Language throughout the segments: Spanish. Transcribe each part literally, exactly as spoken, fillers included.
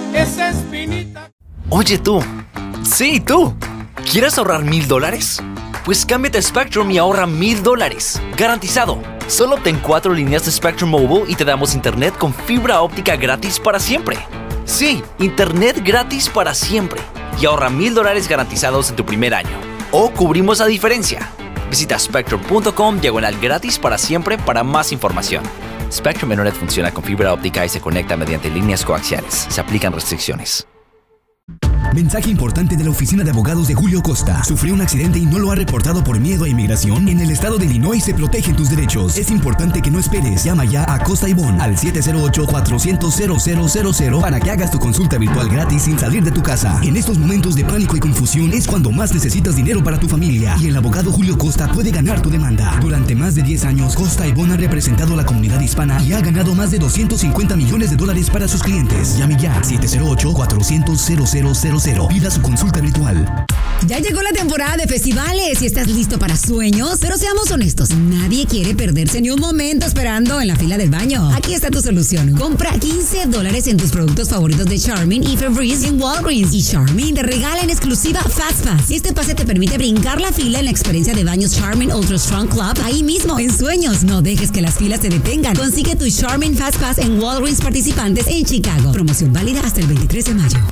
esa espinita. Oye tú, sí tú, ¿quieres ahorrar mil dólares? Pues cámbiate a Spectrum y ahorra mil dólares, garantizado. Solo obtén cuatro líneas de Spectrum Mobile y te damos internet con fibra óptica gratis para siempre. Sí, internet gratis para siempre. Y ahorra mil dólares garantizados en tu primer año. O cubrimos la diferencia. Visita spectrum punto com diagonal gratis para siempre para más información. Spectrum Internet funciona con fibra óptica y se conecta mediante líneas coaxiales. Se aplican restricciones. Mensaje importante de la oficina de abogados de Julio Costa. ¿Sufrió un accidente y no lo ha reportado por miedo a inmigración? En el estado de Illinois se protegen tus derechos. Es importante que no esperes. Llama ya a Costa y Bon al siete cero ocho, cuatro cero cero, cero cero cero para que hagas tu consulta virtual gratis sin salir de tu casa. En estos momentos de pánico y confusión es cuando más necesitas dinero para tu familia. Y el abogado Julio Costa puede ganar tu demanda. Durante más de diez años, Costa y Bon ha representado a la comunidad hispana y ha ganado más de doscientos cincuenta millones de dólares para sus clientes. Llame ya siete cero ocho, cuatro cero cero, cero cero cero. Pida su consulta virtual. Ya llegó la temporada de festivales y estás listo para sueños, pero seamos honestos, nadie quiere perderse ni un momento esperando en la fila del baño. Aquí está tu solución. Compra quince dólares en tus productos favoritos de Charmin y Febreze en Walgreens y Charmin te regala en exclusiva Fast Pass. Este pase te permite brincar la fila en la experiencia de baños Charmin Ultra Strong Club ahí mismo en Sueños. No dejes que las filas te detengan. Consigue tu Charmin Fast Pass en Walgreens participantes en Chicago. Promoción válida hasta el veintitrés de mayo.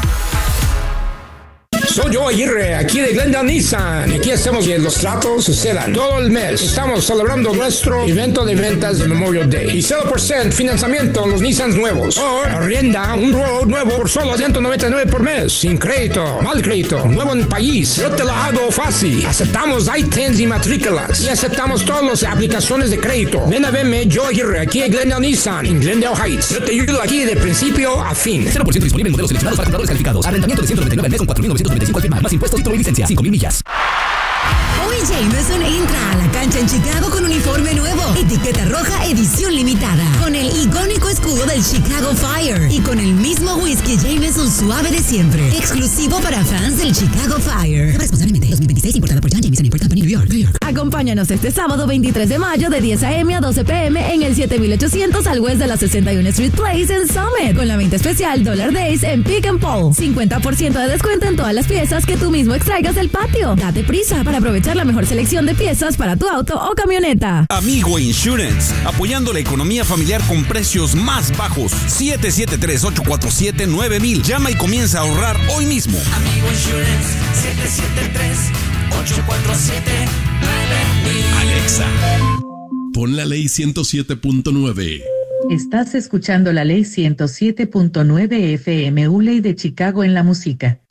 Soy yo, Aguirre, aquí de Glendale Nissan. Aquí hacemos que los tratos sucedan todo el mes. Estamos celebrando nuestro evento de ventas de Memorial Day. Y cero por ciento financiamiento en los Nissans nuevos. O arrienda un Road nuevo por solo ciento noventa y nueve por mes. Sin crédito, mal crédito, nuevo en el país. Yo te lo hago fácil. Aceptamos I TENs y matrículas. Y aceptamos todas las aplicaciones de crédito. Ven a verme, yo, Aguirre, aquí en Glendale Nissan, en Glendale Heights. Yo te ayudo aquí de principio a fin. cero por ciento disponible en modelos seleccionados para compradores calificados. Arrendamiento de ciento noventa y nueve al mes con cuatro mil novecientos noventa y cinco al firmar. Más impuestos, título y licencia. cinco mil millas. Hoy Jameson entra a la cancha en Chicago con uniforme nuevo, etiqueta roja edición limitada, con el icónico escudo del Chicago Fire y con el mismo whisky Jameson suave de siempre, exclusivo para fans del Chicago Fire. Responsablemente dos mil veintiséis, importada por John Jameson Import Company, New York, New York. Acompáñanos este sábado veintitrés de mayo de diez a eme a doce pe eme en el siete mil ochocientos al west de la sesenta y uno Street Place en Summit, con la venta especial Dollar Days en Pick and Pull. cincuenta por ciento de descuento en todas las piezas que tú mismo extraigas del patio. Date prisa para aprovechar la mejor selección de piezas para tu auto o camioneta. Amigo Insurance, apoyando la economía familiar con precios más bajos. siete siete tres, ocho cuatro siete, nueve mil. Llama y comienza a ahorrar hoy mismo. Amigo Insurance, siete siete tres, ocho cuatro siete, nueve mil. Alexa, pon la ley ciento siete punto nueve. Estás escuchando la ley ciento siete punto nueve F M, U Ley de Chicago en la música.